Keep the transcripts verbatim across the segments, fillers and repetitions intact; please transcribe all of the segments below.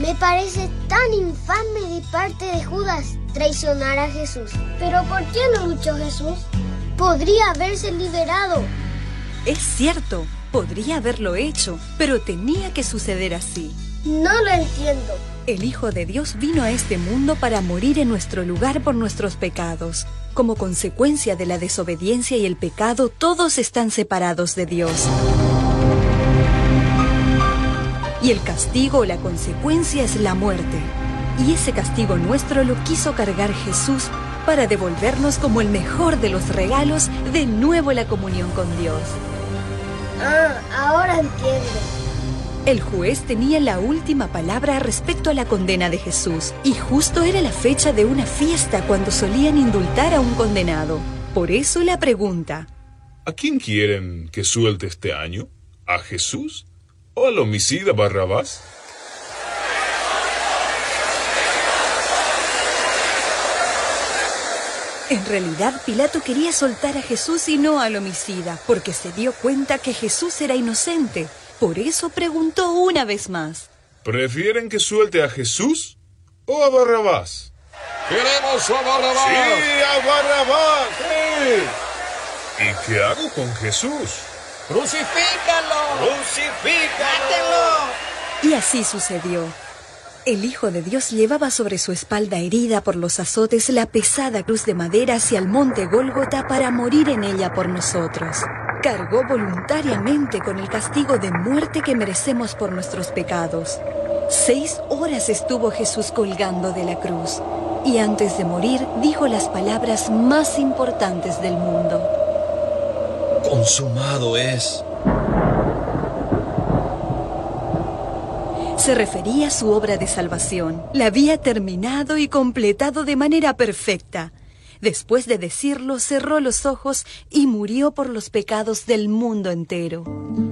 Me parece tan infame de parte de Judas traicionar a Jesús. ¿Pero por qué no luchó Jesús? Podría haberse liberado. Es cierto, podría haberlo hecho, pero tenía que suceder así. No lo entiendo. El Hijo de Dios vino a este mundo para morir en nuestro lugar por nuestros pecados. Como consecuencia de la desobediencia y el pecado, todos están separados de Dios. Y el castigo o la consecuencia es la muerte. Y ese castigo nuestro lo quiso cargar Jesús para devolvernos como el mejor de los regalos de nuevo la comunión con Dios. Ah, ahora entiendo. El juez tenía la última palabra respecto a la condena de Jesús, y justo era la fecha de una fiesta cuando solían indultar a un condenado. Por eso la pregunta: ¿a quién quieren que suelte este año? ¿A Jesús o al homicida Barrabás? En realidad, Pilato quería soltar a Jesús y no al homicida, porque se dio cuenta que Jesús era inocente. Por eso preguntó una vez más: ¿prefieren que suelte a Jesús o a Barrabás? ¡Queremos a Barrabás! ¡Sí, a Barrabás! ¡Sí! ¿Y qué hago con Jesús? ¡Crucifícalo! ¡Crucifícalo! Y así sucedió. El Hijo de Dios llevaba sobre su espalda herida por los azotes la pesada cruz de madera hacia el monte Gólgota para morir en ella por nosotros. Cargó voluntariamente con el castigo de muerte que merecemos por nuestros pecados. Seis horas estuvo Jesús colgando de la cruz, y antes de morir dijo las palabras más importantes del mundo: ¡consumado es! Se refería a su obra de salvación. La había terminado y completado de manera perfecta. Después de decirlo, cerró los ojos y murió por los pecados del mundo entero.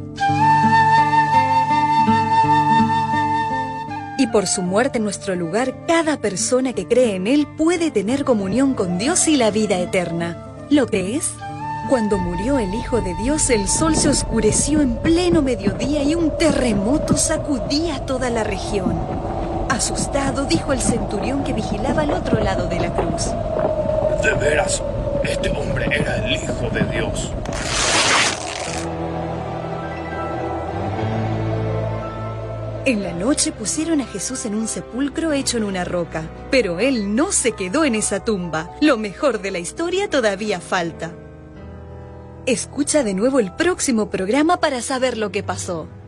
Y por su muerte en nuestro lugar, cada persona que cree en Él puede tener comunión con Dios y la vida eterna. ¿Lo crees? Cuando murió el Hijo de Dios, el sol se oscureció en pleno mediodía y un terremoto sacudía toda la región. Asustado, dijo el centurión que vigilaba al otro lado de la cruz: de veras, este hombre era el Hijo de Dios. En la noche pusieron a Jesús en un sepulcro hecho en una roca, pero Él no se quedó en esa tumba. Lo mejor de la historia todavía falta. Escucha de nuevo el próximo programa para saber lo que pasó.